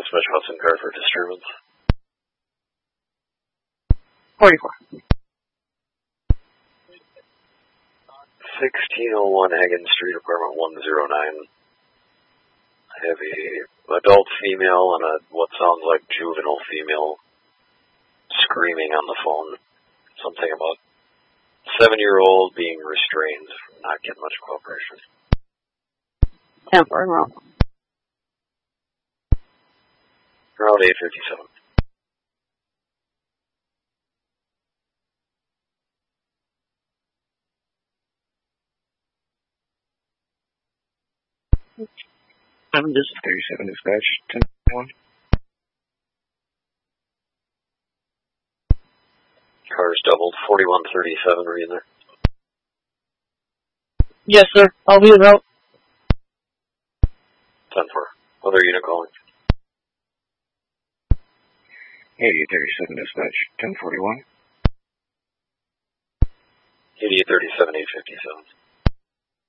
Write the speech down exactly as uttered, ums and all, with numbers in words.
Dispatch Hudson car for disturbance. forty-four. sixteen oh one Hagen Street, apartment one oh nine. I have a adult female and a what sounds like juvenile female screaming on the phone. Something about seven-year-old being restrained from not getting much cooperation. ten four, roll. Around eight fifty-seven. I'm just thirty-seven dispatch, ten one. Car's doubled, forty-one thirty-seven, are you there? Yes, sir. I'll be about. ten four. Other unit calling. eighty thirty-seven dispatch, ten forty-one. eighty thirty-seven, eight fifty-seven.